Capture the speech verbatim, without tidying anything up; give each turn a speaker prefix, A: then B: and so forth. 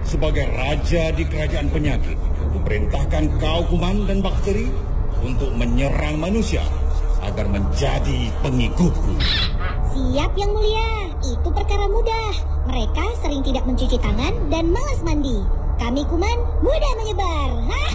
A: sebagai raja di kerajaan penyakit, memerintahkan kau kuman dan bakteri untuk menyerang manusia agar menjadi pengikutku.
B: Siap, Yang Mulia. Itu perkara mudah. Mereka sering tidak mencuci tangan dan malas mandi. Kami kuman mudah menyebar.